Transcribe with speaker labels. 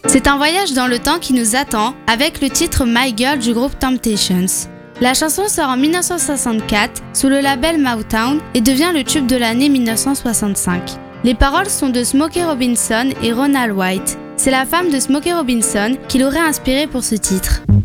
Speaker 1: C'est un voyage dans le temps qui nous attend avec le titre My Girl du groupe Temptations. La chanson sort en 1964 sous le label Motown et devient le tube de l'année 1965. Les paroles sont de Smokey Robinson et Ronald White. C'est la femme de Smokey Robinson qui l'aurait inspiré pour ce titre.